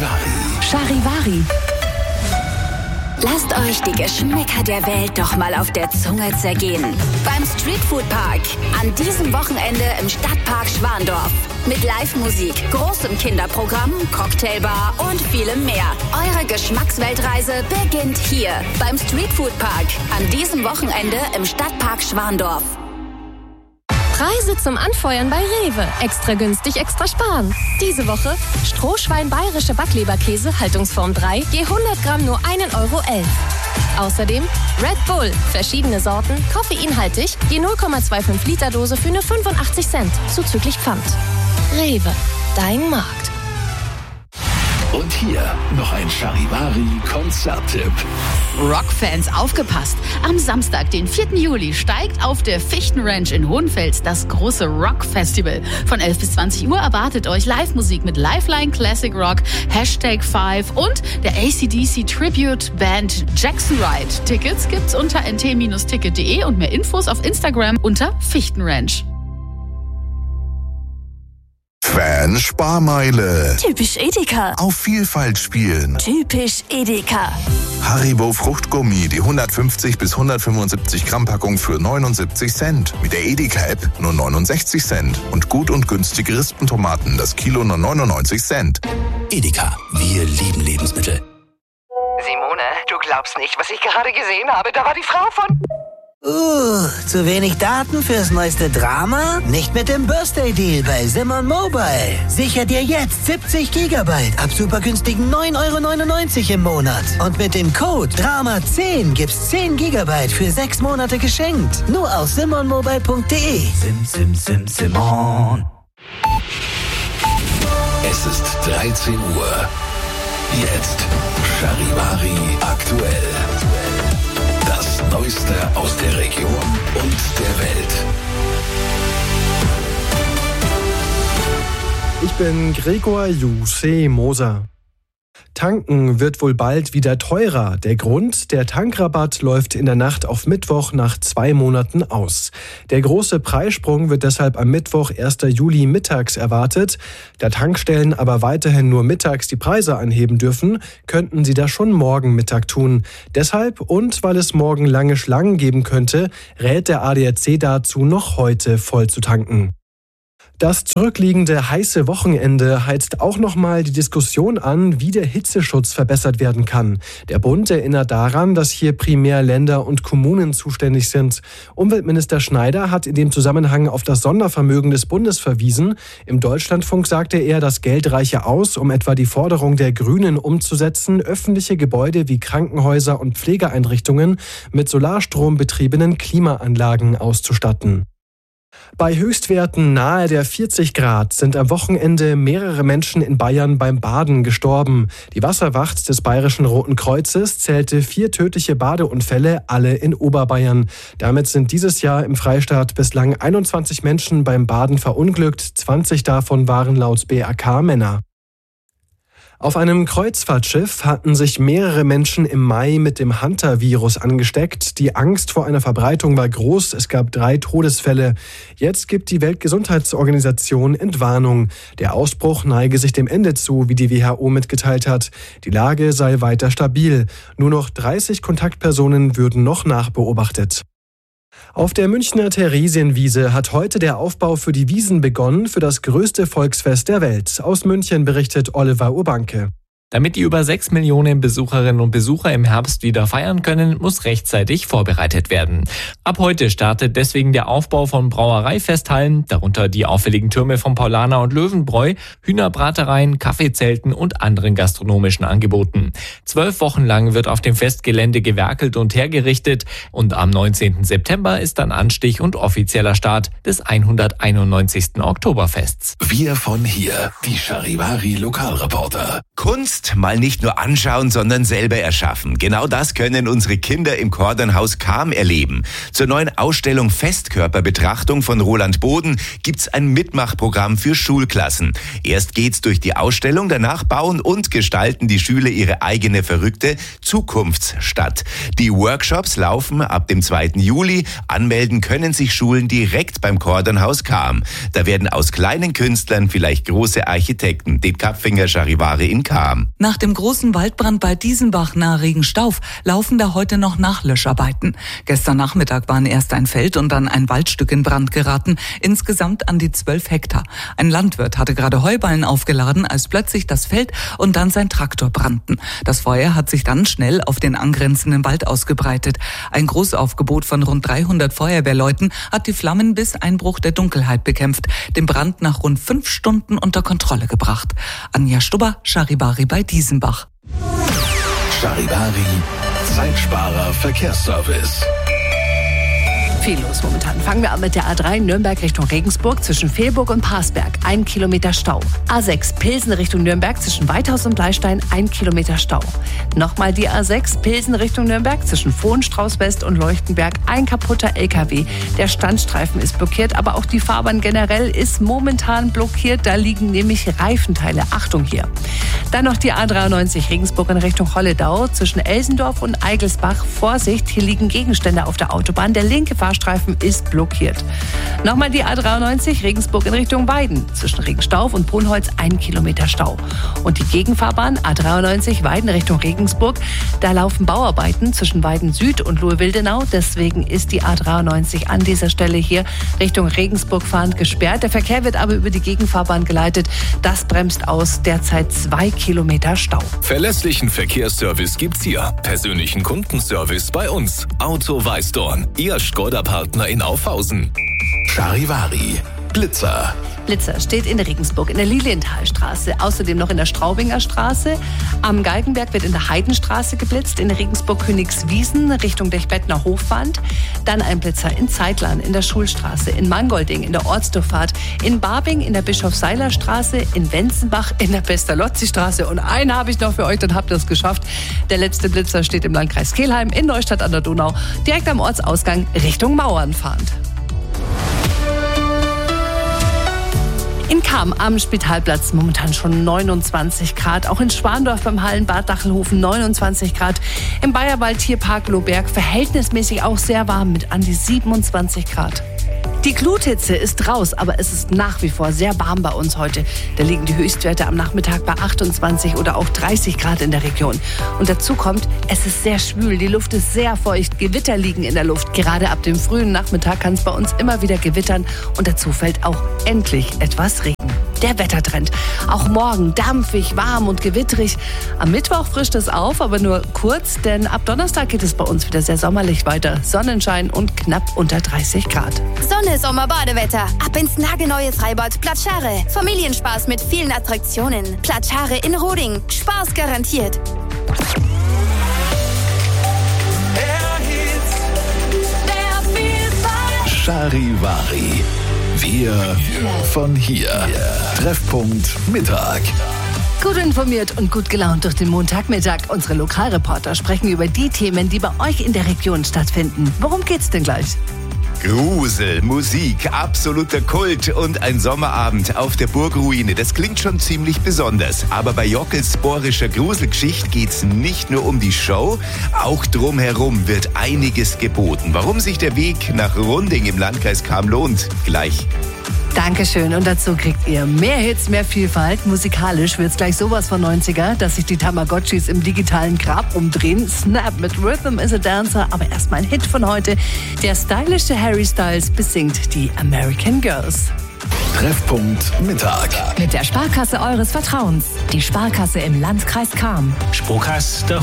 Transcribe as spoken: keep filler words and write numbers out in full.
Charivari. Charivari. Lasst euch die Geschmäcker der Welt doch mal auf der Zunge zergehen. Beim Streetfood-Park. An diesem Wochenende im Stadtpark Schwandorf. Mit Live-Musik, großem Kinderprogramm, Cocktailbar und vielem mehr. Eure Geschmacksweltreise beginnt hier beim Streetfood-Park. An diesem Wochenende im Stadtpark Schwandorf. Preise zum Anfeuern bei Rewe. Extra günstig, extra sparen. Diese Woche Strohschwein bayerische Backleberkäse, Haltungsform drei, je hundert Gramm nur einen Euro elf. Außerdem Red Bull, verschiedene Sorten, koffeinhaltig, je null Komma fünfundzwanzig Liter Dose für nur fünfundachtzig Cent, zuzüglich Pfand. Rewe, dein Markt. Und hier noch ein Charivari-Konzerttipp. Rockfans, aufgepasst! Am Samstag, den vierten Juli, steigt auf der Fichtenranch in Hohenfels das große Rock-Festival. Von elf bis zwanzig Uhr erwartet euch Live-Musik mit Lifeline Classic Rock, Hashtag five und der A C D C Tribute-Band Jackson Ride. Tickets gibt's unter n t Bindestrich ticket punkt d e und mehr Infos auf Instagram unter Fichtenranch. Fan-Sparmeile. Typisch Edeka. Auf Vielfalt spielen. Typisch Edeka. Haribo Fruchtgummi, die hundertfünfzig bis hundertfünfundsiebzig Gramm Packung für neunundsiebzig Cent. Mit der Edeka-App nur neunundsechzig Cent. Und gut und günstige Rispentomaten, das Kilo nur neunundneunzig Cent. Edeka, wir lieben Lebensmittel. Simone, du glaubst nicht, was ich gerade gesehen habe. Da war die Frau von... Uh, zu wenig Daten fürs neueste Drama? Nicht mit dem Birthday-Deal bei Simon Mobile. Sicher dir jetzt siebzig Gigabyte ab super günstigen neun Euro neunundneunzig im Monat. Und mit dem Code Drama zehn gibt's zehn Gigabyte für sechs Monate geschenkt. Nur auf simon mobile punkt d e. Sim, sim, sim, Simon. Es ist dreizehn Uhr. Jetzt Charivari aktuell. Das Neueste aus der Region und der Welt. Ich bin Gregor Jussi Moser. Tanken wird wohl bald wieder teurer. Der Grund, der Tankrabatt läuft in der Nacht auf Mittwoch nach zwei Monaten aus. Der große Preissprung wird deshalb am Mittwoch, ersten Juli mittags erwartet. Da Tankstellen aber weiterhin nur mittags die Preise anheben dürfen, könnten sie das schon morgen Mittag tun. Deshalb und weil es morgen lange Schlangen geben könnte, rät der A D A C dazu, noch heute voll zu tanken. Das zurückliegende heiße Wochenende heizt auch nochmal die Diskussion an, wie der Hitzeschutz verbessert werden kann. Der Bund erinnert daran, dass hier primär Länder und Kommunen zuständig sind. Umweltminister Schneider hat in dem Zusammenhang auf das Sondervermögen des Bundes verwiesen. Im Deutschlandfunk sagte er, das Geld reiche aus, um etwa die Forderung der Grünen umzusetzen, öffentliche Gebäude wie Krankenhäuser und Pflegeeinrichtungen mit Solarstrom betriebenen Klimaanlagen auszustatten. Bei Höchstwerten nahe der vierzig Grad sind am Wochenende mehrere Menschen in Bayern beim Baden gestorben. Die Wasserwacht des Bayerischen Roten Kreuzes zählte vier tödliche Badeunfälle, alle in Oberbayern. Damit sind dieses Jahr im Freistaat bislang einundzwanzig Menschen beim Baden verunglückt, zwanzig davon waren laut B A K Männer. Auf einem Kreuzfahrtschiff hatten sich mehrere Menschen im Mai mit dem Hunter-Virus angesteckt. Die Angst vor einer Verbreitung war groß. Es gab drei Todesfälle. Jetzt gibt die Weltgesundheitsorganisation Entwarnung. Der Ausbruch neige sich dem Ende zu, wie die W H O mitgeteilt hat. Die Lage sei weiter stabil. Nur noch dreißig Kontaktpersonen würden noch nachbeobachtet. Auf der Münchner Theresienwiese hat heute der Aufbau für die Wiesn begonnen, für das größte Volksfest der Welt. Aus München berichtet Oliver Urbanke. Damit die über sechs Millionen Besucherinnen und Besucher im Herbst wieder feiern können, muss rechtzeitig vorbereitet werden. Ab heute startet deswegen der Aufbau von Brauereifesthallen, darunter die auffälligen Türme von Paulaner und Löwenbräu, Hühnerbratereien, Kaffeezelten und anderen gastronomischen Angeboten. Zwölf Wochen lang wird auf dem Festgelände gewerkelt und hergerichtet und am neunzehnten September ist dann Anstich und offizieller Start des hunderteinundneunzigsten Oktoberfests. Wir von hier, die Charivari Lokalreporter. Kunst mal nicht nur anschauen, sondern selber erschaffen. Genau das können unsere Kinder im Kordernhaus Cham erleben. Zur neuen Ausstellung Festkörperbetrachtung von Roland Boden gibt's ein Mitmachprogramm für Schulklassen. Erst geht's durch die Ausstellung, danach bauen und gestalten die Schüler ihre eigene verrückte Zukunftsstadt. Die Workshops laufen ab dem zweiten Juli. Anmelden können sich Schulen direkt beim Kordernhaus Cham. Da werden aus kleinen Künstlern vielleicht große Architekten. Den Kapfinger Charivari in Cham. Kam. Nach dem großen Waldbrand bei Diesenbach nahe Regenstauf laufen da heute noch Nachlöscharbeiten. Gestern Nachmittag waren erst ein Feld und dann ein Waldstück in Brand geraten, insgesamt an die zwölf Hektar. Ein Landwirt hatte gerade Heuballen aufgeladen, als plötzlich das Feld und dann sein Traktor brannten. Das Feuer hat sich dann schnell auf den angrenzenden Wald ausgebreitet. Ein Großaufgebot von rund dreihundert Feuerwehrleuten hat die Flammen bis Einbruch der Dunkelheit bekämpft, den Brand nach rund fünf Stunden unter Kontrolle gebracht. Anja Stubber, Charivari bei Diesenbach. Charivari, Zeitsparer Verkehrsservice. Viel los momentan. Fangen wir an mit der A drei Nürnberg Richtung Regensburg zwischen Fehlburg und Parsberg. Ein Kilometer Stau. A sechs Pilsen Richtung Nürnberg zwischen Weithaus und Bleistein. Ein Kilometer Stau. Nochmal die A sechs Pilsen Richtung Nürnberg zwischen Vohenstrauß West und Leuchtenberg. Ein kaputter L K W. Der Standstreifen ist blockiert, aber auch die Fahrbahn generell ist momentan blockiert. Da liegen nämlich Reifenteile. Achtung hier. Dann noch die A dreiundneunzig Regensburg in Richtung Holledau zwischen Elsendorf und Eigelsbach. Vorsicht, hier liegen Gegenstände auf der Autobahn. Der linke Fahrstreifen ist blockiert. Nochmal die A dreiundneunzig Regensburg in Richtung Weiden. Zwischen Regenstauf und Brunholz ein Kilometer Stau. Und die Gegenfahrbahn A dreiundneunzig Weiden Richtung Regensburg. Da laufen Bauarbeiten zwischen Weiden Süd und Lohe-Wildenau. Deswegen ist die A dreiundneunzig an dieser Stelle hier Richtung Regensburg fahrend gesperrt. Der Verkehr wird aber über die Gegenfahrbahn geleitet. Das bremst aus. Derzeit zwei Kilometer Stau. Verlässlichen Verkehrsservice gibt's hier. Persönlichen Kundenservice bei uns. Auto Weißdorn. Ihr Skoda-Partner in Aufhausen. Charivari. Blitzer. Blitzer steht in Regensburg in der Lilienthalstraße, außerdem noch in der Straubinger Straße. Am Galgenberg wird in der Heidenstraße geblitzt, in Regensburg Königswiesen Richtung Dechbettner Hofwand. Dann ein Blitzer in Zeitlern in der Schulstraße, in Mangolding in der Ortsdurchfahrt, in Barbing in der Bischofseiler-Straße, in Wenzenbach in der Pestalozzi-Straße. Und einen habe ich noch für euch, dann habt ihr es geschafft. Der letzte Blitzer steht im Landkreis Kelheim in Neustadt an der Donau, direkt am Ortsausgang Richtung Mauern fahrend. In Cham am Spitalplatz momentan schon neunundzwanzig Grad. Auch in Schwandorf beim Hallenbad Dachelhofen neunundzwanzig Grad. Im Bayerwald Tierpark Lohberg verhältnismäßig auch sehr warm mit an die siebenundzwanzig Grad. Die Gluthitze ist raus, aber es ist nach wie vor sehr warm bei uns heute. Da liegen die Höchstwerte am Nachmittag bei achtundzwanzig oder auch dreißig Grad in der Region. Und dazu kommt, es ist sehr schwül, die Luft ist sehr feucht, Gewitter liegen in der Luft. Gerade ab dem frühen Nachmittag kann es bei uns immer wieder gewittern und dazu fällt auch endlich etwas Regen. Der Wettertrend. Auch morgen dampfig, warm und gewitterig. Am Mittwoch frischt es auf, aber nur kurz, denn ab Donnerstag geht es bei uns wieder sehr sommerlich weiter. Sonnenschein und knapp unter dreißig Grad. Sonne, Sommer, Badewetter. Ab ins nagelneue Freibad Platschare. Familienspaß mit vielen Attraktionen. Platschare in Roding. Spaß garantiert. Charivari. Wir von hier. Treffpunkt Mittag. Gut informiert und gut gelaunt durch den Montagmittag. Unsere Lokalreporter sprechen über die Themen, die bei euch in der Region stattfinden. Worum geht's denn gleich? Grusel, Musik, absoluter Kult und ein Sommerabend auf der Burgruine. Das klingt schon ziemlich besonders. Aber bei Jockels bohrischer Gruselgeschichte geht's nicht nur um die Show, auch drumherum wird einiges geboten. Warum sich der Weg nach Runding im Landkreis Cham lohnt, gleich. Dankeschön. Und dazu kriegt ihr mehr Hits, mehr Vielfalt. Musikalisch wird's gleich sowas von neunziger, dass sich die Tamagotchis im digitalen Grab umdrehen. Snap mit Rhythm is a Dancer. Aber erstmal ein Hit von heute. Der stylische Harry Styles besingt die American Girls. Treffpunkt Mittag. Mit der Sparkasse eures Vertrauens. Die Sparkasse im Landkreis Cham. Sparkasse der